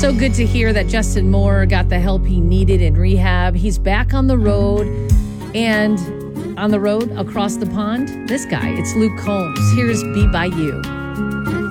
So good to hear that Justin Moore got the help he needed in rehab. He's back on the road, and on the road across the pond, this guy, it's Luke Combs. Here's Be By You.